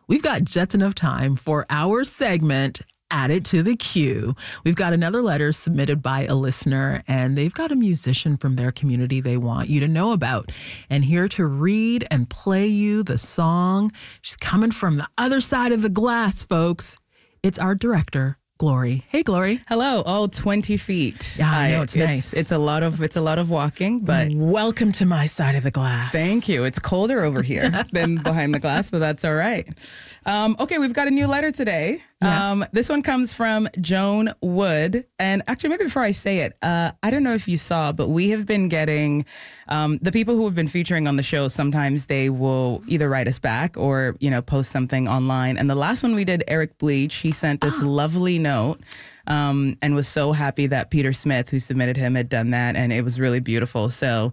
we've got just enough time for our segment, Add It to the Queue. We've got another letter submitted by a listener, and they've got a musician from their community they want you to know about. And here to read and play you the song, she's coming from the other side of the glass, folks. It's our director, Glory. Hey, Glory. Hello. Oh, 20 feet. Yeah, I know, it's nice. It's a lot of walking, but welcome to my side of the glass. Thank you. It's colder over here than behind the glass, but that's all right. Okay, we've got a new letter today. Yes. This one comes from Joan Wood. And actually, maybe before I say it, I don't know if you saw, but we have been getting the people who have been featuring on the show. Sometimes they will either write us back or, post something online. And the last one we did, Eric Bleach, he sent this lovely note. And was so happy that Peter Smith, who submitted him, had done that. And it was really beautiful. So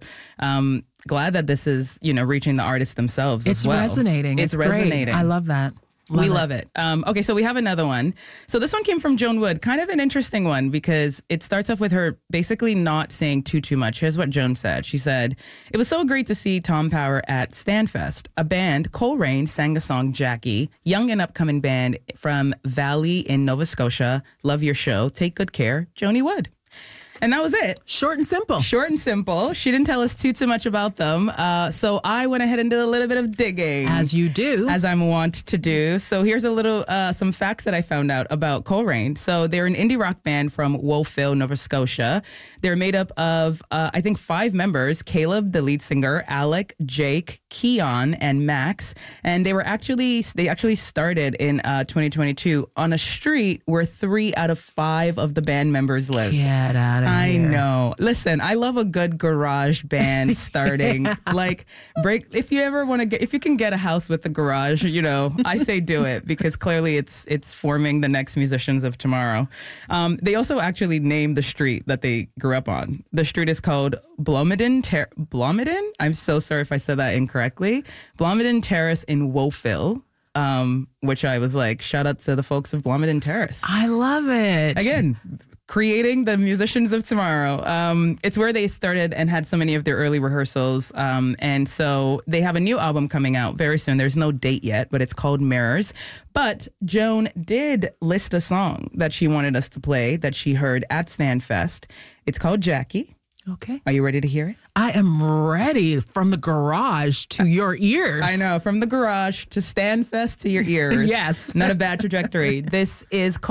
glad that this is, reaching the artists themselves as well. It's resonating. It's resonating. Great. I love that. We love it. Okay, so we have another one. So this one came from Joan Wood, kind of an interesting one because it starts off with her basically not saying too much. Here's what Joan said. She said, "It was so great to see Tom Power at Stanfest. A band, Coleraine, sang the song Jackie, young and upcoming band from Valley in Nova Scotia. Love your show. Take good care. Joni Wood." And that was it. Short and simple. Short and simple. She didn't tell us too much about them. So I went ahead and did a little bit of digging. As you do. As I'm wont to do. So here's a little, some facts that I found out about Coleraine. So they're an indie rock band from Wolfville, Nova Scotia. They're made up of, I think, 5 members. Caleb, the lead singer, Alec, Jake, Keon, and Max. And they actually started in 2022 on a street where 3 out of 5 of the band members live. Get out of here. I know. Listen, I love a good garage band starting. If you can get a house with a garage, I say do it because clearly it's forming the next musicians of tomorrow. They also actually named the street that they grew up on. The street is called Blomidon? I'm so sorry if I said that incorrectly. Blomidon Terrace in Wolfville. Which I was like, shout out to the folks of Blomidon Terrace. I love it. Again, creating the musicians of tomorrow. It's where they started and had so many of their early rehearsals. And so they have a new album coming out very soon. There's no date yet, but it's called Mirrors. But Joan did list a song that she wanted us to play that she heard at Stanfest. It's called Jackie. Okay. Are you ready to hear it? I am ready. From the garage to your ears. I know. From the garage to Stanfest to your ears. Yes. Not a bad trajectory. This is